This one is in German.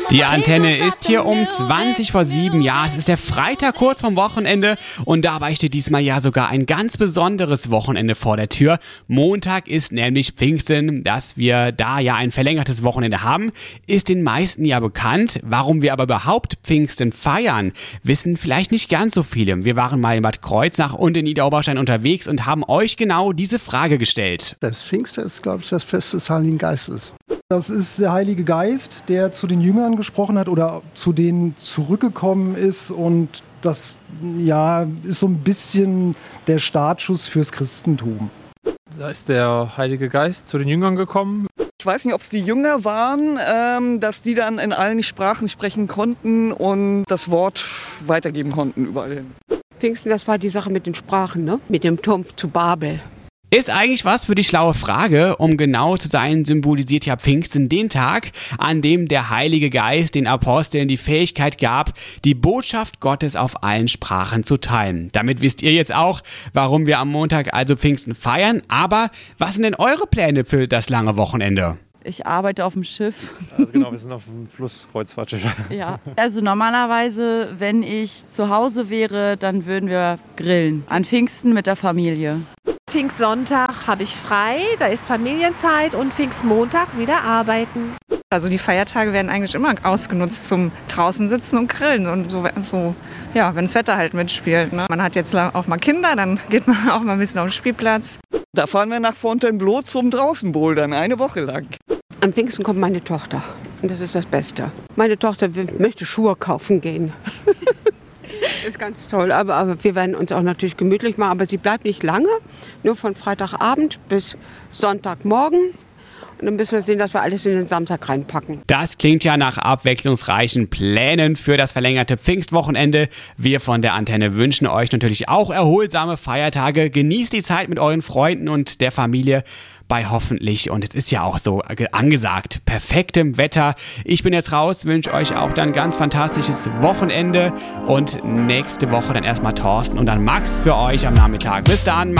Die Antenne ist hier um 20 vor 7. Ja, es ist der Freitag kurz vorm Wochenende und dabei steht diesmal ja sogar ein ganz besonderes Wochenende vor der Tür. Montag ist nämlich Pfingsten. Dass wir da ja ein verlängertes Wochenende haben, ist den meisten ja bekannt. Warum wir aber überhaupt Pfingsten feiern, wissen vielleicht nicht ganz so viele. Wir waren mal in Bad Kreuznach und in Niederoberstein unterwegs und haben euch genau diese Frage gestellt. Das Pfingstfest ist, glaube ich, das Fest des Heiligen Geistes. Das ist der Heilige Geist, der zu den Jüngern gesprochen hat oder zu denen zurückgekommen ist. Und das ist so ein bisschen der Startschuss fürs Christentum. Da ist der Heilige Geist zu den Jüngern gekommen. Ich weiß nicht, ob es die Jünger waren, dass die dann in allen Sprachen sprechen konnten und das Wort weitergeben konnten überall hin. Pfingsten, das war die Sache mit den Sprachen, ne? Mit dem Turm zu Babel. Ist eigentlich was für die schlaue Frage. Um genau zu sein, symbolisiert ja Pfingsten den Tag, an dem der Heilige Geist den Aposteln die Fähigkeit gab, die Botschaft Gottes auf allen Sprachen zu teilen. Damit wisst ihr jetzt auch, warum wir am Montag also Pfingsten feiern. Aber was sind denn eure Pläne für das lange Wochenende? Ich arbeite auf dem Schiff. Also genau, wir sind auf dem Flusskreuzfahrtschiff. Ja, also normalerweise, wenn ich zu Hause wäre, dann würden wir grillen. An Pfingsten mit der Familie. Pfingstsonntag habe ich frei, da ist Familienzeit und Pfingstmontag wieder arbeiten. Also die Feiertage werden eigentlich immer ausgenutzt zum draußen sitzen und grillen und so ja, wenn das Wetter halt mitspielt. Ne? Man hat jetzt auch mal Kinder, dann geht man auch mal ein bisschen auf den Spielplatz. Da fahren wir nach Fontainebleau zum Draußenbouldern, eine Woche lang. Am Pfingsten kommt meine Tochter und das ist das Beste. Meine Tochter möchte Schuhe kaufen gehen. Ist ganz toll, aber wir werden uns auch natürlich gemütlich machen. Aber sie bleibt nicht lange, nur von Freitagabend bis Sonntagmorgen. Und dann müssen wir sehen, dass wir alles in den Samstag reinpacken. Das klingt ja nach abwechslungsreichen Plänen für das verlängerte Pfingstwochenende. Wir von der Antenne wünschen euch natürlich auch erholsame Feiertage. Genießt die Zeit mit euren Freunden und der Familie bei hoffentlich, und es ist ja auch so angesagt, perfektem Wetter. Ich bin jetzt raus, wünsche euch auch dann ganz fantastisches Wochenende und nächste Woche dann erstmal Thorsten und dann Max für euch am Nachmittag. Bis dann.